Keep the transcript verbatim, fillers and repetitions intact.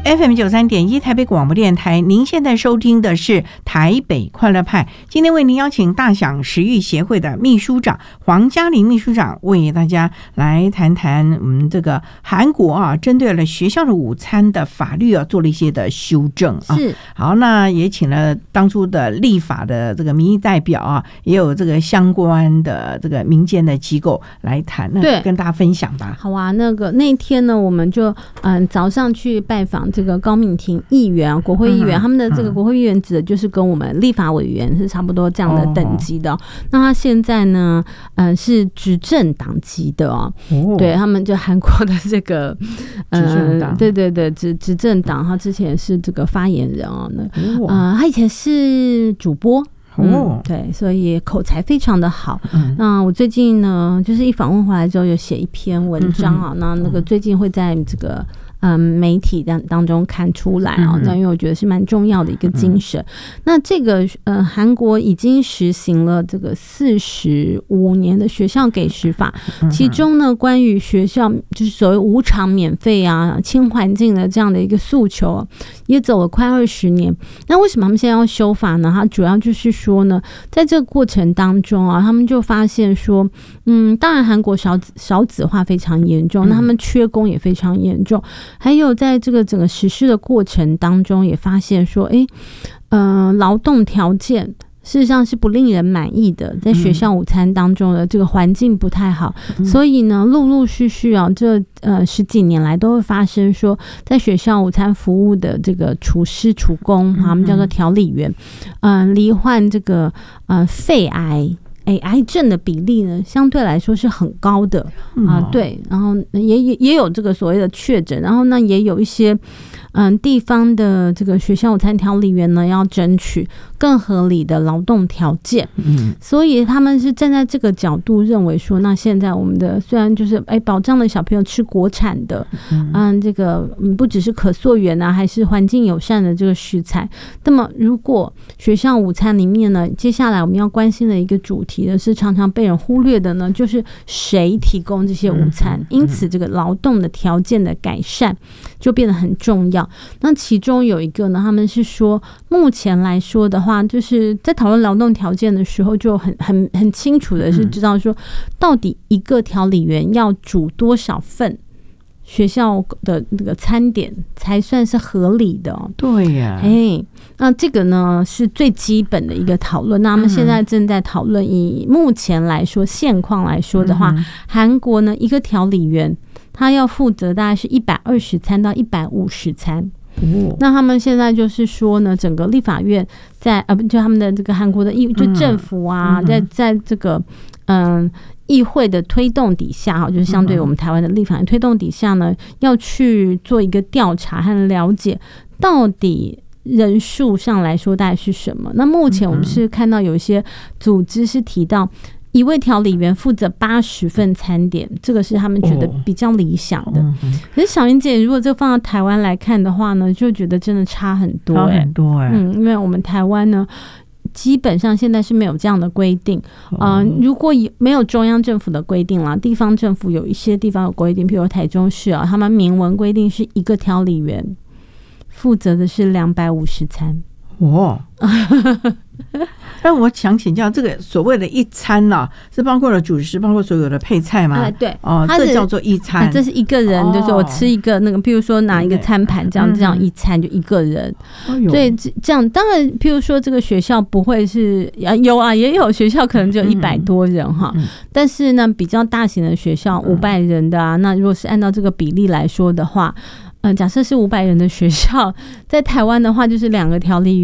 F M 九三点一台北广播电台，您现在收听的是台北快乐派。今天为您邀请大享食育协会的秘书长黄嘉玲秘书长为大家来谈谈我们这个韩国啊，针对了学校的午餐的法律啊，做了一些的修正啊。 是好，那也请了当初的立法的这个民意代表啊，也有这个相关的这个民间的机构来谈，那跟大家分享吧。 好啊，那个那天呢，我们就嗯早上去拜访这个高敏婷议员啊，国会议员，嗯、他们的这个国会议员指的就是跟我们立法委员是差不多这样的等级的。哦、那他现在呢，嗯、呃、是执政党籍的哦，哦对他们就韩国的这个执政党， 呃、对对对执执政党，他之前是这个发言人哦，那哦、呃、他以前是主播。嗯，对，所以口才非常的好。嗯、那我最近呢，就是一访问回来之后，有写一篇文章啊，嗯、那那个最近会在这个。嗯，媒体当当中看出来啊、哦，那因为我觉得是蛮重要的一个精神。嗯、那这个呃，韩国已经实行了这个四十五年的学校给食法，嗯、其中呢，关于学校就是所谓无偿免费啊、轻环境的这样的一个诉求、啊，也走了快二十年。那为什么他们现在要修法呢？它主要就是说呢，在这个过程当中啊，他们就发现说，嗯，当然韩国少子少子化非常严重，那他们缺工也非常严重。还有在这个整个实施的过程当中，也发现说，哎，呃，劳动条件事实上是不令人满意的，在学校午餐当中的这个环境不太好，嗯、所以呢，陆陆续续啊，这呃十几年来都会发生说，在学校午餐服务的这个厨师、厨工，他们叫做调理员，嗯、呃，罹患这个呃肺癌。哎，癌症的比例呢，相对来说是很高的啊、 嗯呃，对，然后也也也有这个所谓的确诊，然后呢，也有一些嗯、呃、地方的这个学校午餐调理员呢，要争取更合理的劳动条件，嗯，所以他们是站在这个角度认为说，那现在我们的虽然就是哎保障了小朋友吃国产的，嗯，嗯这个嗯不只是可溯源啊，还是环境友善的这个食材，那么如果学校午餐里面呢，接下来我们要关心的一个主题。提的是常常被人忽略的呢，就是谁提供这些午餐，因此这个劳动的条件的改善就变得很重要。那其中有一个呢，他们是说，目前来说的话，就是在讨论劳动条件的时候，就很很很清楚的是知道说，到底一个调理员要煮多少份学校的那个餐点才算是合理的、哦。对呀，哎，那这个呢是最基本的一个讨论。那他们现在正在讨论，以目前来说现况来说的话，嗯、韩国呢一个调理员他要负责大概是一百二十餐到一百五十餐。哦、那他们现在就是说呢，整个立法院在呃，就他们的这个韩国的议，就政府啊，嗯、在在这个嗯。议会的推动底下哈，就是相对于我们台湾的立法推动底下呢，要去做一个调查和了解，到底人数上来说大概是什么。那目前我们是看到有一些组织是提到一位调理员负责八十份餐点，这个是他们觉得比较理想的。哦、可是小云姐，如果这放到台湾来看的话呢，就觉得真的差很多、欸，差很多哎、欸。嗯，因为我们台湾呢。基本上现在是没有这样的规定，呃，如果没有中央政府的规定啦，地方政府有一些地方有规定，譬如台中市啊，他们明文规定是一个调理员负责的是两百五十餐。哇！但我想请教，这个所谓的一餐呢、啊，是包括了主食，包括所有的配菜吗？ 呃、对， 哦，这叫做一餐。 这是一个人，哦、就是我吃一个那个，譬如说拿一个餐盘这样，这样一餐就一个人。嗯、所以这样，当然，譬如说这个学校不会是有啊，也有学校可能只有一百多人哈，嗯、但是呢，比较大型的学校五百人的啊，那如果是按照这个比例来说的话。嗯，假设是五百人的学校，在台湾的话就是两个调理员。